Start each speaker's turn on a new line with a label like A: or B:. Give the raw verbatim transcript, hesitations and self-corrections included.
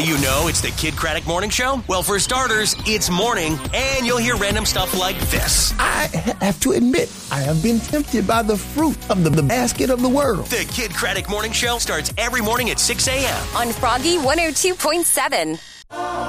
A: you know it's the Kid Craddock Morning Show? Well, for starters, it's morning, and you'll hear random stuff like this.
B: I have to admit, I have been tempted by the fruit of the, the basket of the world.
A: The Kid Craddock Morning Show starts every morning at six a.m.
C: on Froggy one oh two point seven.